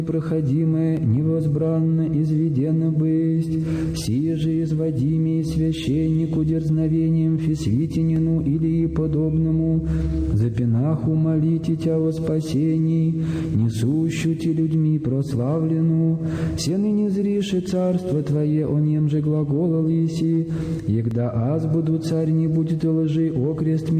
проходимое, невозбранно изведено бысть, сие же изводимее священнику дерзновением фисвитинину или подобному, запинаху молите тя о спасении, несущую те людьми прославлену, все ныне зриши царство Твое, о нем же глаголал еси, егда аз буду царь, не будет лжи, окрест